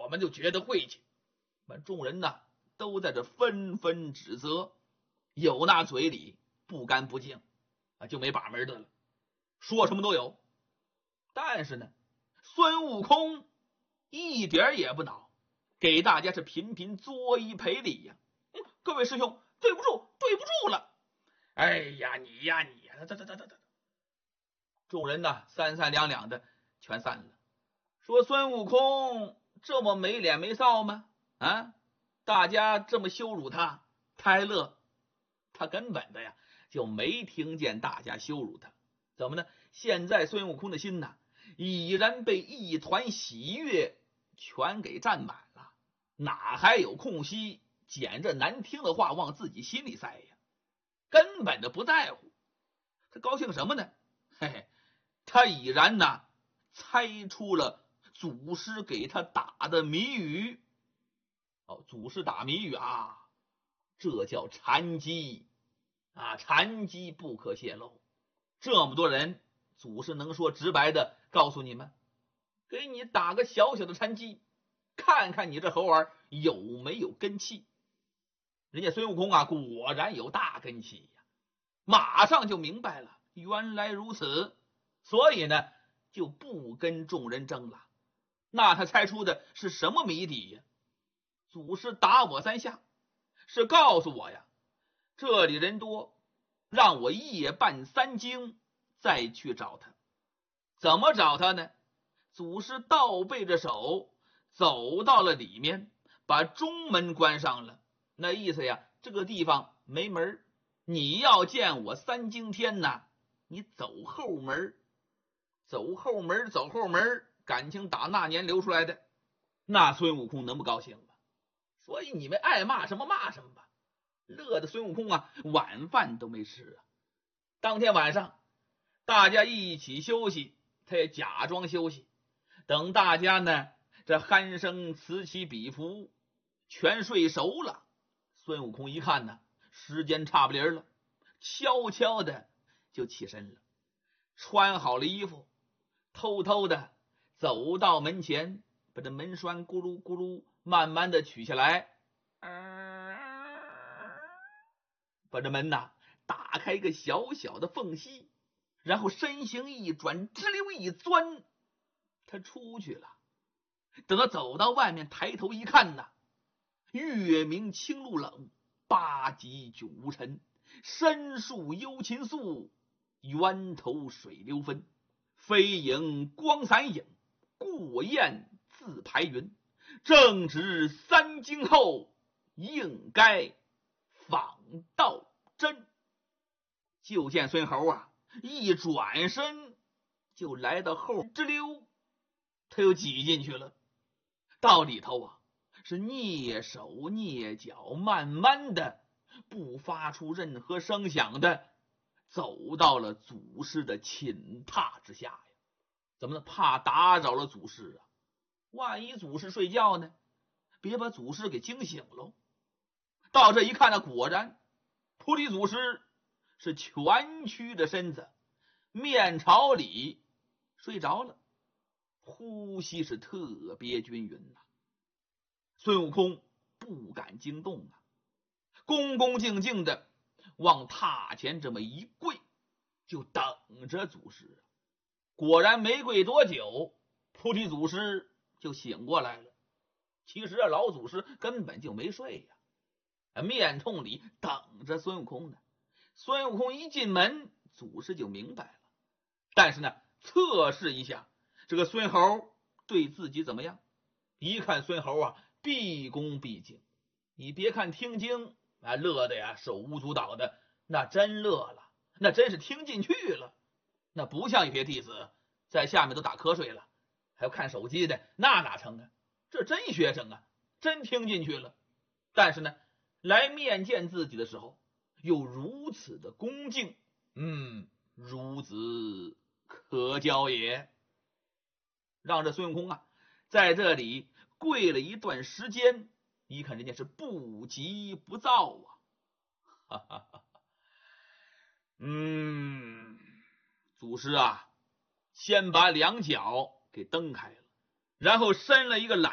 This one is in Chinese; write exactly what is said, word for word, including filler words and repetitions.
我们就觉得晦气。众人呢都在这纷纷指责，有那嘴里不干不净啊，就没把门的了，说什么都有。但是呢，孙悟空一点也不恼，给大家是频频作揖赔礼呀、嗯。各位师兄，对不住，对不住了。哎呀，你呀你呀，这这这这这。众人呢三三两两的全散了。说孙悟空这么没脸没臊吗？啊，大家这么羞辱他，他还乐？他根本的呀就没听见大家羞辱他。怎么呢？现在孙悟空的心呐，已然被一团喜悦全给占满了，哪还有空隙捡着难听的话往自己心里塞呀？根本的不在乎。他高兴什么呢？嘿嘿，他已然呐猜出了祖师给他打的谜语。哦，祖师打谜语啊，这叫禅机啊，禅机不可泄露。这么多人，祖师能说直白的告诉你们，给你打个小小的禅机，看看你这猴儿有没有根气。人家孙悟空啊，果然有大根气呀，马上就明白了，原来如此，所以呢就不跟众人争了。那他猜出的是什么谜底呀？祖师打我三下，是告诉我呀，这里人多，让我夜半三更再去找他。怎么找他呢？祖师倒背着手走到了里面，把中门关上了。那意思呀，这个地方没门，你要见我三更天呐，你走后门。走后门走后门，感情打那年流出来的。那孙悟空能不高兴吗？所以你们爱骂什么骂什么吧，乐的孙悟空啊晚饭都没吃啊。当天晚上大家一起休息，他也假装休息，等大家呢这鼾声此起彼伏，全睡熟了。孙悟空一看呢时间差不离了，悄悄的就起身了，穿好了衣服，偷偷的走到门前，把这门栓咕噜咕噜慢慢的取下来，把这门呐打开一个小小的缝隙，然后身形一转，直溜一钻，他出去了。等他走到外面，抬头一看呐，月明清露冷，八极迥无尘，深树幽禽宿，源头水流分，飞影光散影，过雁自排云。正值三更后，应该访道真。就见孙猴啊一转身就来到后，直溜他又挤进去了。到里头啊是蹑手蹑脚，慢慢的不发出任何声响的走到了祖师的寝榻之下呀。怎么呢？怕打扰了祖师啊，万一祖师睡觉呢，别把祖师给惊醒喽。到这一看呢，果然菩提祖师是蜷曲着身子，面朝里睡着了，呼吸是特别均匀呐、啊。孙悟空不敢惊动啊，恭恭敬敬的往榻前这么一跪，就等着祖师。果然没跪多久，菩提祖师就醒过来了。其实啊，老祖师根本就没睡呀，面痛里等着孙悟空呢。孙悟空一进门，祖师就明白了。但是呢，测试一下这个孙猴对自己怎么样。一看孙猴啊毕恭毕敬，你别看听经啊乐的呀手舞足蹈的，那真乐了，那真是听进去了。那不像有些弟子在下面都打瞌睡了，还有看手机的，那哪成啊？这真学生啊，真听进去了。但是呢，来面见自己的时候又如此的恭敬，嗯，孺子可教也。让这孙悟空啊在这里跪了一段时间，一看人家是不急不躁啊，哈哈哈。嗯，祖师啊先把两脚给蹬开了，然后伸了一个懒